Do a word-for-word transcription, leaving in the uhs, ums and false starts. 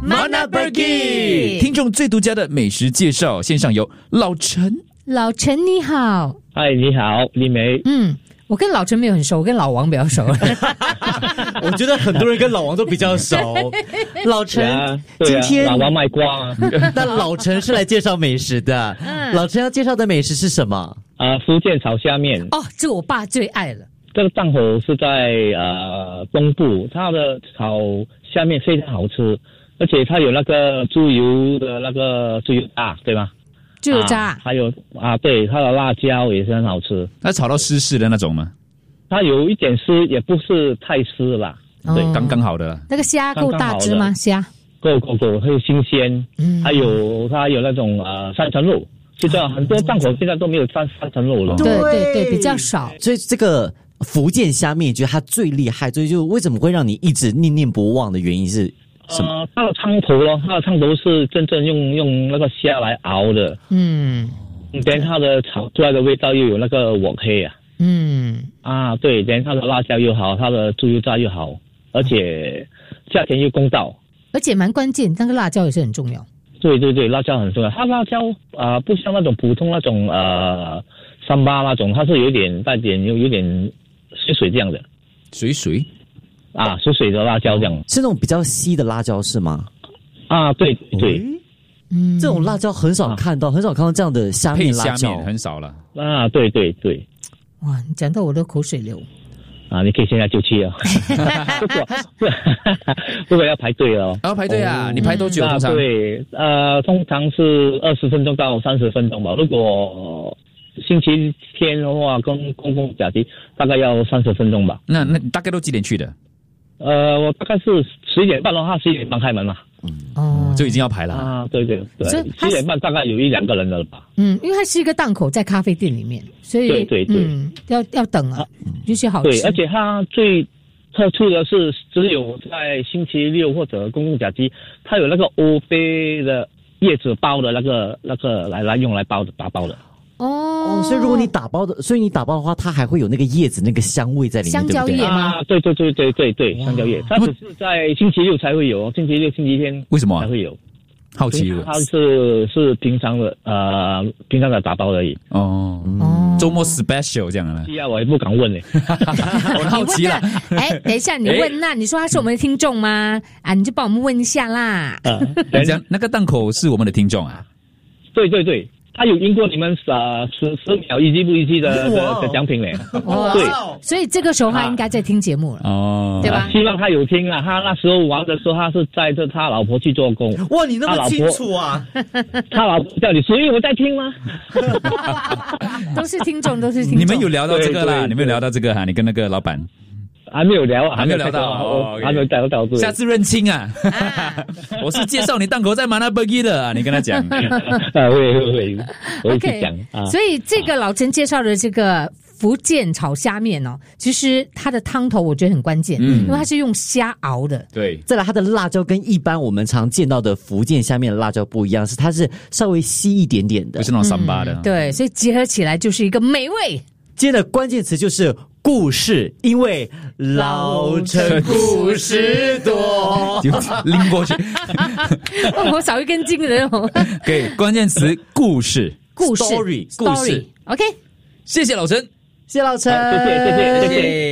Mana Pergi， 听众最独家的美食介绍，线上有老陈。 老陈你好。 嗨，你好，丽梅。 嗯，我跟老陈没有很熟，我跟老王比较熟。 我觉得很多人跟老王都比较熟。老陈， 啊今天老王卖瓜啊。 但老陈是来介绍美食的。 嗯， 老陈要介绍的美食是什么？ 呃，福建炒虾面。 哦，这个我爸最爱了。 这个档口是在呃东部，它的炒虾面非常好吃，而且它有那个猪油的那个猪油渣，对吗？ 猪油渣、 啊，还有啊，对，它的辣椒也是很好吃。 那炒到湿湿的那种吗？ 它有一点湿，也不是太湿啦。 哦、 对， 刚刚好的。 那个虾够大只吗？虾够够够，会新鲜。嗯，还有它有那种呃三层肉，现在很多档口现在都没有三三层肉了。 对对对，比较少。 所以这个福建虾面，觉得它最厉害，所以就为什么会让你一直念念不忘的原因是什么？ 呃，它的汤头咯，它的汤头是真正用用那个虾来熬的。 嗯， 连它的炒出来的味道又有那个火黑啊。 嗯， 啊，对，连它的辣椒又好，它的猪油渣又好，而且价钱又公道， 而且蛮关键，那个辣椒也是很重要。 对对对，辣椒很重要。它辣椒啊、呃，不像那种普通那种呃三八那种，它是有点带点有有点水水这样的。 水水啊，水水的辣椒这样。 是那种比较稀的辣椒是吗？ 啊，对对。 嗯， 这种辣椒很少看到，啊、很少看到这样的虾面辣椒， 配虾面很少了。 啊，对对对。 哇，你讲到我的口水流。 啊，你可以现在就去哦。不过不过要排队哦。 要排队啊？哦、你排多久？通常？ 对，呃，通常是二十分钟到三十分钟吧。如果星期天的话，跟公共假期大概要三十分钟吧。 那那你大概都几点去的？ 呃，我大概是十一点半的话，十一点半开门嘛。 嗯，哦，就已经要排了啊！对对对，十一点半大概有一两个人了吧？ 嗯，因为它是一个档口，在咖啡店里面，所以对对对， 嗯，要要等啊，尤其好吃。 对，而且它最特殊的是，只有在星期六或者公共假期，它有那个欧贝的叶子包的那个那个来来用来包的打包的。 哦， 所以如果你打包的，所以你打包的话，它还会有那个叶子那个香味在里面， 香蕉叶吗？ 啊，对对对对对对，香蕉叶，它只是在星期六才会有，星期六、星期天为什么才会有？ 好奇它是是平常的呃平常的打包而已。 哦哦，周末 special 这样的。 是啊，我也不敢问嘞， 我好奇了。 哎，等一下你问，那你说他是我们的听众吗？啊，你就帮我们问一下啦。 等一下，那个档口是我们的听众啊？ 对对对。他有赢过你们呃十十秒一击不一击的的的奖品嘞， 哦，对，所以这个时候他应该在听节目了，哦，对吧？ 希望他有听啊，他那时候玩的时候，他是载着他老婆去做工。 哇，你那么清楚啊！ 他老婆叫你，所以我在听吗？ 都是听众，都是听众。 你们有聊到这个啦？你们有聊到这个哈？你跟那个老板。 还没有聊， 还没有聊到， 哦，还没有聊到。 下次认清啊！我是介绍你档口在 Mana Pergi 的啊，你跟他讲。 啊，会会会，我会去讲啊。 所以这个老陈介绍的这个福建炒虾面哦，其实它的汤头我觉得很关键，嗯，因为它是用虾熬的。 对， 再来它的辣椒跟一般我们常见到的福建虾面的辣椒不一样，是它是稍微稀一点点的， 不是那种三八的。 嗯、对，所以结合起来就是一个美味。 今天的关键词就是故事，因为老陈故事多， 就拎过去。 我少一根筋人哦。 给关键词故事， 故事 ，story， 故事。OK， 谢谢老陈， 谢谢老陈， 谢谢谢谢谢谢。